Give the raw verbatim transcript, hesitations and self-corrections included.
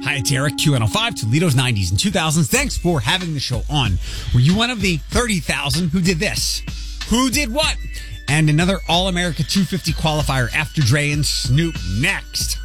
Hi, it's Eric, Q one oh five, Toledo's nineties and two thousands. Thanks for having the show on. Were you one of the thirty thousand who did this? Who did what? And another All-America two fifty qualifier after Dre and Snoop next.